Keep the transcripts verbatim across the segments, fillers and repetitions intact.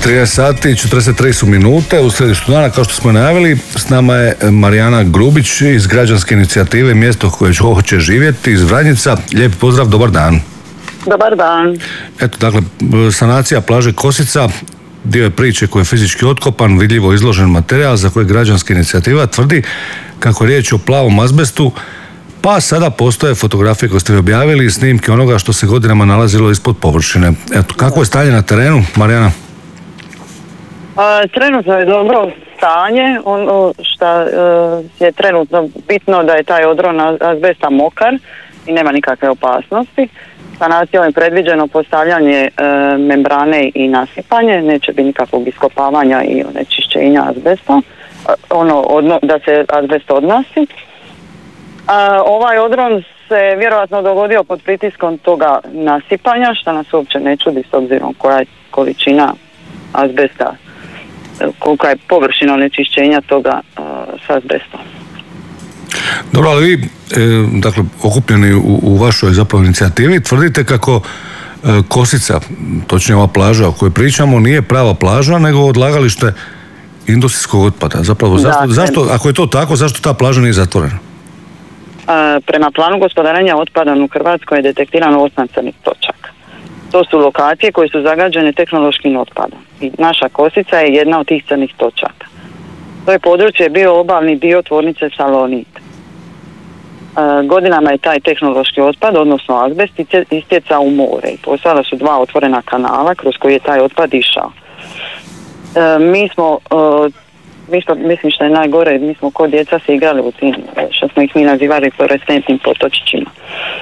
trinaest sati, četrdeset tri su minute u središtu dana, kao što smo najavili. S nama je Marijana Grubić iz građanske inicijative Mjesto koje hoće živjeti iz Vranjica. Lijep pozdrav, dobar dan. Dobar dan. Eto, dakle, sanacija plaže Kosica dio je priče koji je fizički otkopan, vidljivo izložen materijal za koje građanska inicijativa tvrdi kako je riječ o plavom azbestu, pa sada postoje fotografije koje ste vi objavili i snimke onoga što se godinama nalazilo ispod površine. Eto, kako je stanje na terenu, Marijana? A, trenutno je dobro stanje. Ono što je trenutno bitno da je taj odron azbesta mokar i nema nikakve opasnosti. Sanacijom je predviđeno postavljanje e, membrane i nasipanje, neće biti nikakvog iskopavanja i onečišćenja azbesta, ono, odno, da se azbest odnosi. A, ovaj odron se vjerojatno dogodio pod pritiskom toga nasipanja, što nas uopće ne čudi s obzirom koja je količina azbesta, kolika je površina onečišćenja toga a, s azbestom. Dobro, ali vi, e, dakle, okupljeni u, u vašoj zapravo inicijativi, tvrdite kako e, Kosica, točnije ova plaža o kojoj pričamo, nije prava plaža, nego odlagalište industrijskog otpada. Zapravo, zašto, da, zašto, ako je to tako, zašto ta plaža nije zatvorena? E, prema planu gospodarenja otpadom u Hrvatskoj je detektirano osam crnih točaka. To su lokacije koje su zagađene tehnološkim otpadom. I naša Kosica je jedna od tih crnih točaka. To je područje bio obalni dio tvornice Salonit. E, godinama je taj tehnološki otpad, odnosno azbest, istjecao u more i postojala su dva otvorena kanala kroz koji je taj otpad išao. E, mi smo, e, mi smo, mislim što je najgore, mi smo kod djeca se igrali u tim, što smo ih mi nazivali fluorescentnim potočićima.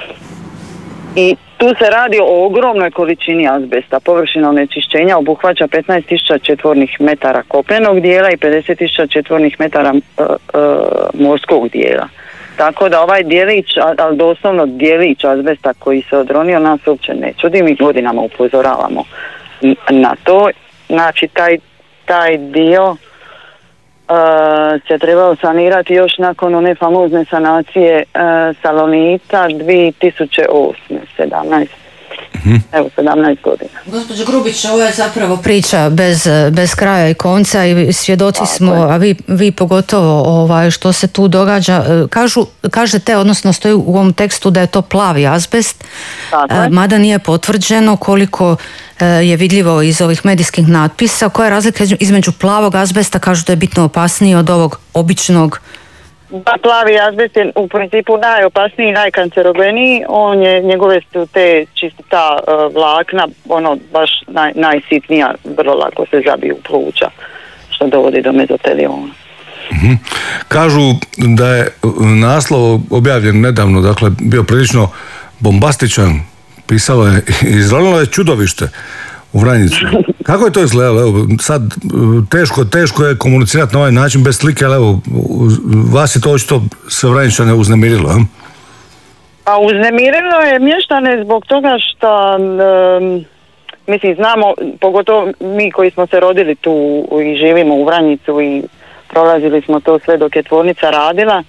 I tu se radi o ogromnoj količini azbesta. Površina onečišćenja obuhvaća petnaest tisuća četvornih metara kopnenog dijela i pedeset tisuća četvornih metara uh, uh, morskog dijela. Tako da ovaj dijelić, ali doslovno dijelić azbesta koji se odronio, nas uopće ne čudi, mi godinama upozoravamo na to. Znači taj, taj dio Uh, se trebao sanirati još nakon one famozne sanacije uh, Salonita dvije tisuće osme, sedamnaest Mm-hmm. Evo, sedamnaest godina. Gospođo Grubić, ovo je zapravo priča bez, bez kraja i konca i svjedoci Tako smo, je. a vi, vi pogotovo ovaj, što se tu događa. Kažu, kažete, odnosno stoji u ovom tekstu da je to plavi azbest, Tako mada nije potvrđeno koliko je vidljivo iz ovih medijskih natpisa. Koja je razlika između plavog azbesta, kažu da je bitno opasniji od ovog običnog? Da, plavi azbest je u principu najopasniji i najkancerogeniji. On je, njegove su te čista uh, vlakna, ono baš naj, najsitnija, vrlo lako se zabiju u pluća, što dovodi do mezotelioma. Mm-hmm. Kažu da je naslov objavljen nedavno, dakle bio prilično bombastičan, pisalo je, izrodilo je čudovište u Vranjicu. Kako je to izgledalo? Evo, sad teško, teško je komunicirati na ovaj način bez slike, ali evo, vas je to očito sve Vranjičane uznemirilo, a? Pa uznemirilo je mještane zbog toga što, um, mislim, znamo, pogotovo mi koji smo se rodili tu i živimo u Vranjicu i prolazili smo to sve dok je tvornica radila,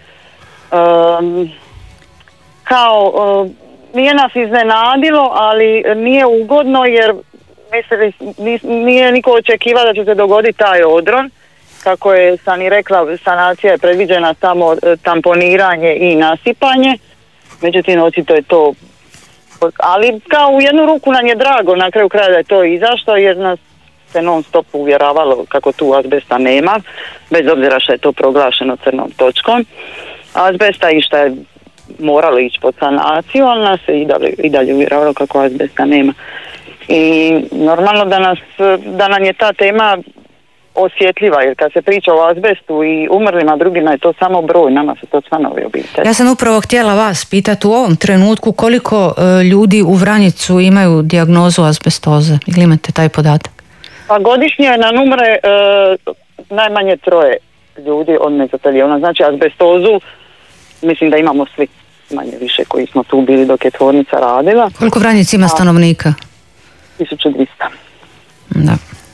um, kao... Um, nije nas iznenadilo, ali nije ugodno jer mislili, nije niko očekivao da će se dogoditi taj odron. Kako je Sani rekla, sanacija je predviđena samo tamponiranje i nasipanje. Međutim, očito je to... Ali kao u jednu ruku nam je drago na kraju kraja da je to izašlo jer nas se non stop uvjeravalo kako tu azbesta nema, bez obzira što je to proglašeno crnom točkom. Azbesta i što je moralo ići pod sanaciju, ali nas se i dalje, i dalje uvjeravalo kako azbesta nema. I normalno da, nas, da nam je ta tema osjetljiva, jer kad se priča o azbestu i umrlima, drugima je to samo broj, nama su to članovi obitelji. Ja sam upravo htjela vas pitati u ovom trenutku koliko e, ljudi u Vranjicu imaju dijagnozu azbestoze, ili imate taj podatak? Pa godišnje nam umre e, najmanje troje ljudi od mezotelioma, znači azbestozu mislim da imamo svi manje više koji smo tu bili dok je tvornica radila. Koliko Vranjic ima stanovnika? tisuću dvjesto. Da.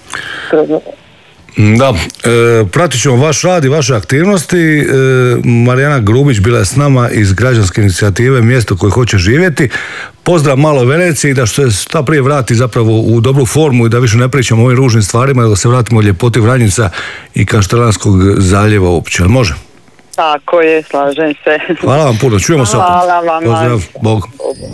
Da, e, pratit ćemo vaš rad i vaše aktivnosti. E, Marijana Grubić bila je s nama iz građanske inicijative Mjesto koje hoće živjeti. pozdrav malo Veneciji, da što se šta prije vrati zapravo u dobru formu i da više ne pričamo o ovim ružnim stvarima, da se vratimo ljepoti Vranjica i Kaštelanskog zaljeva uopće. Ali može? Tako je, slažem se. Hvala vam puno, čujemo se. Hvala vam. Pozdrav, Bog.